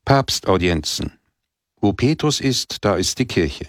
Papstaudienzen. Wo Petrus ist, da ist die Kirche.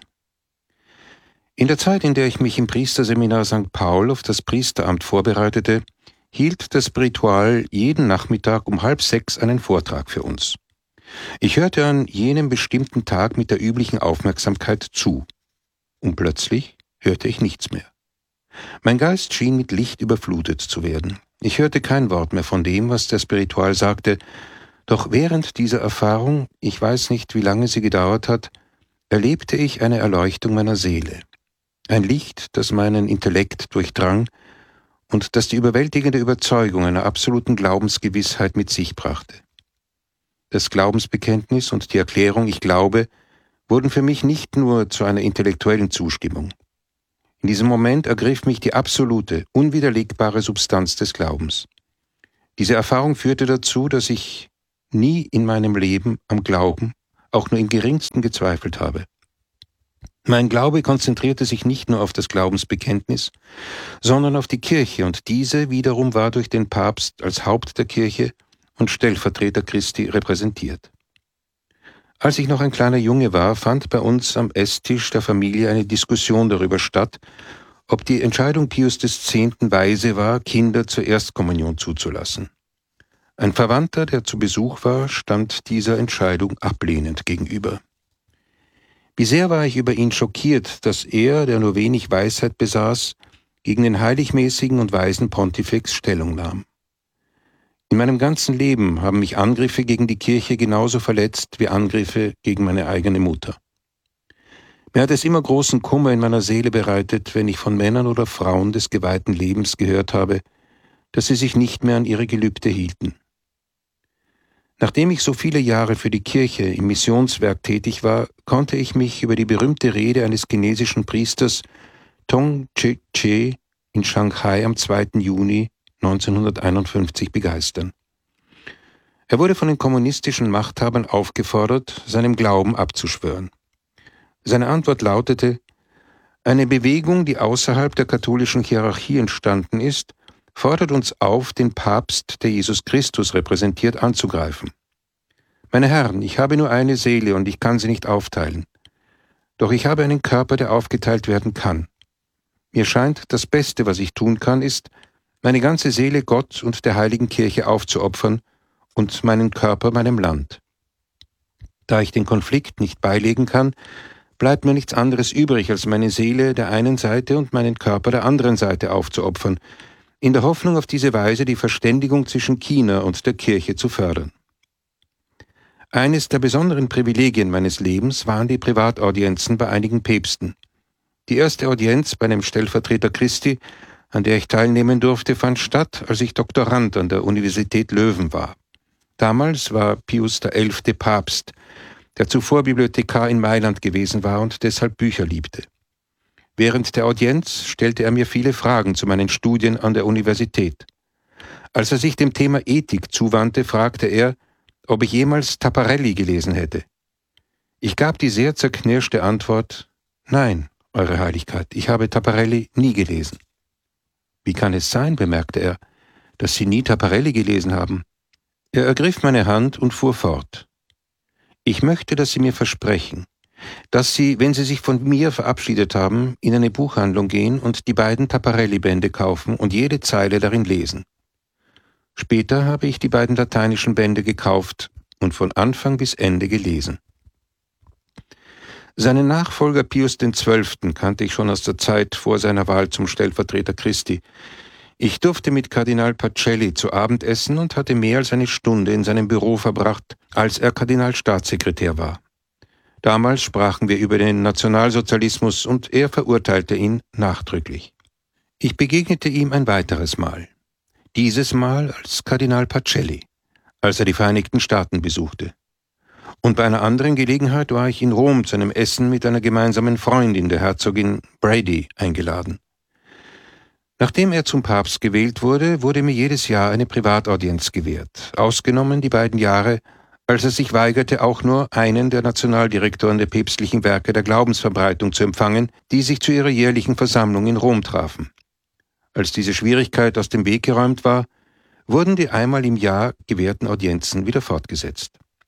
In der Zeit, in der ich mich im Priesterseminar St. Paul auf das Priesteramt vorbereitete, hielt das Spiritual jeden Nachmittag um 5:30 einen Vortrag für uns. Ich hörte an jenem bestimmten Tag mit der üblichen Aufmerksamkeit zu. Und plötzlich hörte ich nichts mehr. Mein Geist schien mit Licht überflutet zu werden. Ich hörte kein Wort mehr von dem, was der Spiritual sagte, doch während dieser Erfahrung, ich weiß nicht, wie lange sie gedauert hat, erlebte ich eine Erleuchtung meiner Seele. Ein Licht, das meinen Intellekt durchdrang und das die überwältigende Überzeugung einer absoluten Glaubensgewissheit mit sich brachte. Das Glaubensbekenntnis und die Erklärung „Ich glaube" wurden für mich nicht nur zu einer intellektuellen Zustimmung. In diesem Moment ergriff mich die absolute, unwiderlegbare Substanz des Glaubens. Diese Erfahrung führte dazu, dass ich nie in meinem Leben am Glauben auch nur im geringsten gezweifelt habe. Mein Glaube konzentrierte sich nicht nur auf das Glaubensbekenntnis, sondern auf die Kirche, und diese wiederum war durch den Papst als Haupt der Kirche und Stellvertreter Christi repräsentiert. Als ich noch ein kleiner Junge war, fand bei uns am Esstisch der Familie eine Diskussion darüber statt, ob die Entscheidung Pius X. weise war, Kinder zur Erstkommunion zuzulassen. Ein Verwandter, der zu Besuch war, stand dieser Entscheidung ablehnend gegenüber. Wie sehr war ich über ihn schockiert, dass er, der nur wenig Weisheit besaß, gegen den heiligmäßigen und weisen Pontifex Stellung nahm. In meinem ganzen Leben haben mich Angriffe gegen die Kirche genauso verletzt wie Angriffe gegen meine eigene Mutter. Mir hat es immer großen Kummer in meiner Seele bereitet, wenn ich von Männern oder Frauen des geweihten Lebens gehört habe, dass sie sich nicht mehr an ihre Gelübde hielten. Nachdem ich so viele Jahre für die Kirche im Missionswerk tätig war, konnte ich mich über die berühmte Rede eines chinesischen Priesters Tong Che in Shanghai am 2. Juni 1951 begeistern. Er wurde von den kommunistischen Machthabern aufgefordert, seinem Glauben abzuschwören. Seine Antwort lautete: Eine Bewegung, die außerhalb der katholischen Hierarchie entstanden ist, fordert uns auf, den Papst, der Jesus Christus repräsentiert, anzugreifen. Meine Herren, ich habe nur eine Seele und ich kann sie nicht aufteilen. Doch ich habe einen Körper, der aufgeteilt werden kann. Mir scheint, das Beste, was ich tun kann, ist, meine ganze Seele Gott und der heiligen Kirche aufzuopfern und meinen Körper meinem Land. Da ich den Konflikt nicht beilegen kann, bleibt mir nichts anderes übrig, als meine Seele der einen Seite und meinen Körper der anderen Seite aufzuopfern, in der Hoffnung, auf diese Weise die Verständigung zwischen China und der Kirche zu fördern. Eines der besonderen Privilegien meines Lebens waren die Privataudienzen bei einigen Päpsten. Die erste Audienz bei einem Stellvertreter Christi, an der ich teilnehmen durfte, fand statt, als ich Doktorand an der Universität Löwen war. Damals war Pius XI. Papst, der zuvor Bibliothekar in Mailand gewesen war und deshalb Bücher liebte. Während der Audienz stellte er mir viele Fragen zu meinen Studien an der Universität. Als er sich dem Thema Ethik zuwandte, fragte er, ob ich jemals Taparelli gelesen hätte. Ich gab die sehr zerknirschte Antwort: Nein, Eure Heiligkeit, ich habe Taparelli nie gelesen. Wie kann es sein, bemerkte er, dass Sie nie Taparelli gelesen haben? Er ergriff meine Hand und fuhr fort. Ich möchte, dass Sie mir versprechen, dass Sie, wenn Sie sich von mir verabschiedet haben, in eine Buchhandlung gehen und die beiden Taparelli-Bände kaufen und jede Zeile darin lesen. Später habe ich die beiden lateinischen Bände gekauft und von Anfang bis Ende gelesen. Seinen Nachfolger Pius XII. Kannte ich schon aus der Zeit vor seiner Wahl zum Stellvertreter Christi. Ich durfte mit Kardinal Pacelli zu Abend essen und hatte mehr als eine Stunde in seinem Büro verbracht, als er Kardinalstaatssekretär war. Damals sprachen wir über den Nationalsozialismus und er verurteilte ihn nachdrücklich. Ich begegnete ihm ein weiteres Mal. Dieses Mal als Kardinal Pacelli, als er die Vereinigten Staaten besuchte. Und bei einer anderen Gelegenheit war ich in Rom zu einem Essen mit einer gemeinsamen Freundin, der Herzogin Brady, eingeladen. Nachdem er zum Papst gewählt wurde, wurde mir jedes Jahr eine Privataudienz gewährt, ausgenommen die beiden Jahre, als er sich weigerte, auch nur einen der Nationaldirektoren der päpstlichen Werke der Glaubensverbreitung zu empfangen, die sich zu ihrer jährlichen Versammlung in Rom trafen. Als diese Schwierigkeit aus dem Weg geräumt war, wurden die einmal im Jahr gewährten Audienzen wieder fortgesetzt.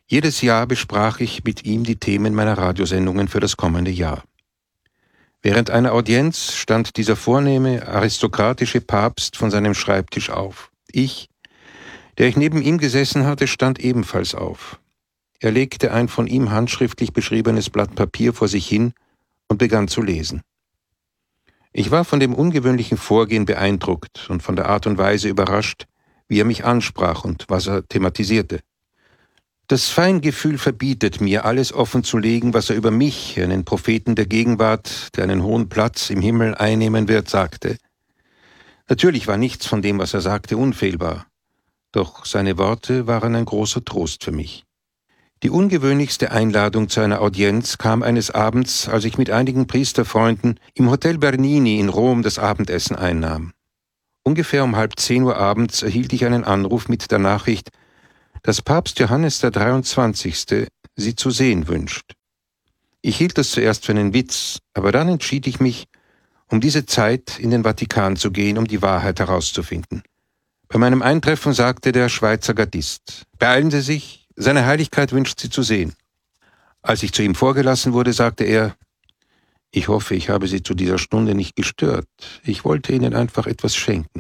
Jedes Jahr besprach ich mit ihm die Themen meiner Radiosendungen für das kommende Jahr. Während einer Audienz stand dieser vornehme, aristokratische Papst von seinem Schreibtisch auf. Ich, der ich neben ihm gesessen hatte, stand ebenfalls auf. Er legte ein von ihm handschriftlich beschriebenes Blatt Papier vor sich hin und begann zu lesen. Ich war von dem ungewöhnlichen Vorgehen beeindruckt und von der Art und Weise überrascht, wie er mich ansprach und was er thematisierte. Das Feingefühl verbietet mir, alles offenzulegen, was er über mich, einen Propheten der Gegenwart, der einen hohen Platz im Himmel einnehmen wird, sagte. Natürlich war nichts von dem, was er sagte, unfehlbar, doch seine Worte waren ein großer Trost für mich. Die ungewöhnlichste Einladung zu einer Audienz kam eines Abends, als ich mit einigen Priesterfreunden im Hotel Bernini in Rom das Abendessen einnahm. Ungefähr um 9:30 abends erhielt ich einen Anruf mit der Nachricht, dass Papst Johannes der 23. sie zu sehen wünscht. Ich hielt das zuerst für einen Witz, aber dann entschied ich mich, um diese Zeit in den Vatikan zu gehen, um die Wahrheit herauszufinden. Bei meinem Eintreffen sagte der Schweizer Gardist, beeilen Sie sich, seine Heiligkeit wünscht Sie zu sehen. Als ich zu ihm vorgelassen wurde, sagte er, ich hoffe, ich habe Sie zu dieser Stunde nicht gestört. Ich wollte Ihnen einfach etwas schenken.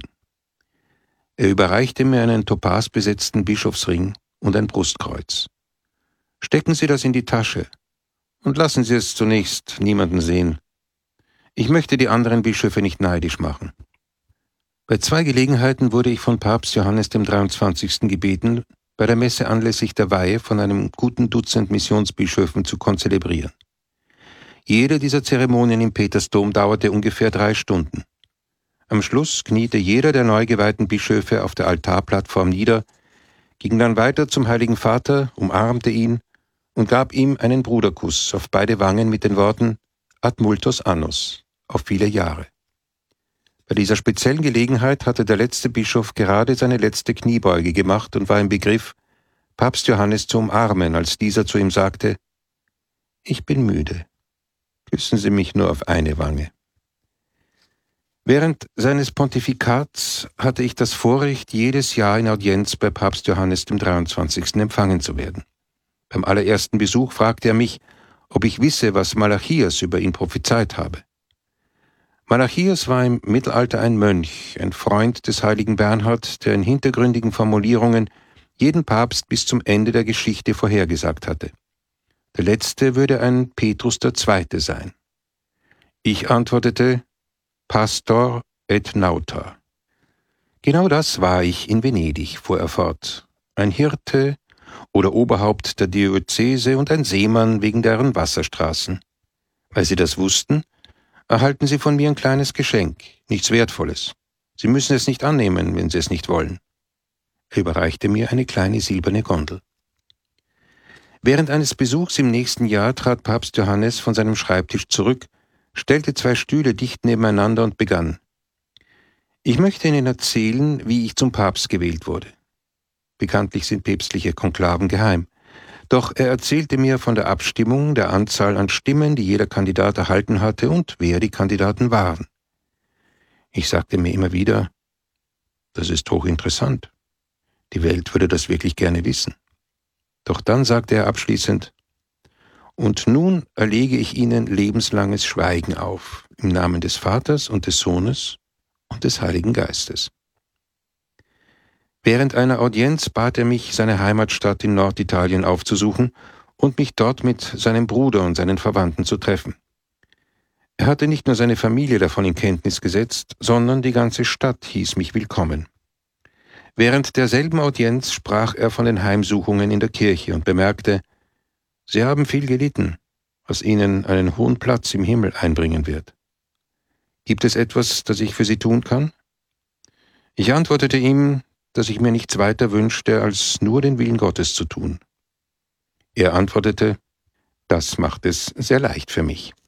Er überreichte mir einen topasbesetzten Bischofsring und ein Brustkreuz. Stecken Sie das in die Tasche und lassen Sie es zunächst niemanden sehen. Ich möchte die anderen Bischöfe nicht neidisch machen. Bei 2 Gelegenheiten wurde ich von Papst Johannes dem 23. gebeten, bei der Messe anlässlich der Weihe von einem guten Dutzend Missionsbischöfen zu konzelebrieren. Jede dieser Zeremonien im Petersdom dauerte ungefähr 3 Stunden. Am Schluss kniete jeder der neu geweihten Bischöfe auf der Altarplattform nieder, ging dann weiter zum Heiligen Vater, umarmte ihn und gab ihm einen Bruderkuss auf beide Wangen mit den Worten Ad multos annos, auf viele Jahre. Bei dieser speziellen Gelegenheit hatte der letzte Bischof gerade seine letzte Kniebeuge gemacht und war im Begriff, Papst Johannes zu umarmen, als dieser zu ihm sagte, »Ich bin müde. Küssen Sie mich nur auf eine Wange.« Während seines Pontifikats hatte ich das Vorrecht, jedes Jahr in Audienz bei Papst Johannes dem 23. empfangen zu werden. Beim allerersten Besuch fragte er mich, ob ich wisse, was Malachias über ihn prophezeit habe. Malachias war im Mittelalter ein Mönch, ein Freund des heiligen Bernhard, der in hintergründigen Formulierungen jeden Papst bis zum Ende der Geschichte vorhergesagt hatte. Der letzte würde ein Petrus II. Sein. Ich antwortete, Pastor et Nauta. Genau das war ich in Venedig, fuhr er fort. Ein Hirte oder Oberhaupt der Diözese und ein Seemann wegen deren Wasserstraßen. Weil Sie das wussten, erhalten Sie von mir ein kleines Geschenk, nichts Wertvolles. Sie müssen es nicht annehmen, wenn Sie es nicht wollen. Er überreichte mir eine kleine silberne Gondel. Während eines Besuchs im nächsten Jahr trat Papst Johannes von seinem Schreibtisch zurück, stellte 2 Stühle dicht nebeneinander und begann. Ich möchte Ihnen erzählen, wie ich zum Papst gewählt wurde. Bekanntlich sind päpstliche Konklaven geheim. Doch er erzählte mir von der Abstimmung, der Anzahl an Stimmen, die jeder Kandidat erhalten hatte und wer die Kandidaten waren. Ich sagte mir immer wieder, das ist hochinteressant. Die Welt würde das wirklich gerne wissen. Doch dann sagte er abschließend, und nun erlege ich Ihnen lebenslanges Schweigen auf, im Namen des Vaters und des Sohnes und des Heiligen Geistes. Während einer Audienz bat er mich, seine Heimatstadt in Norditalien aufzusuchen und mich dort mit seinem Bruder und seinen Verwandten zu treffen. Er hatte nicht nur seine Familie davon in Kenntnis gesetzt, sondern die ganze Stadt hieß mich willkommen. Während derselben Audienz sprach er von den Heimsuchungen in der Kirche und bemerkte, Sie haben viel gelitten, was Ihnen einen hohen Platz im Himmel einbringen wird. Gibt es etwas, das ich für Sie tun kann? Ich antwortete ihm, dass ich mir nichts weiter wünschte, als nur den Willen Gottes zu tun. Er antwortete, das macht es sehr leicht für mich.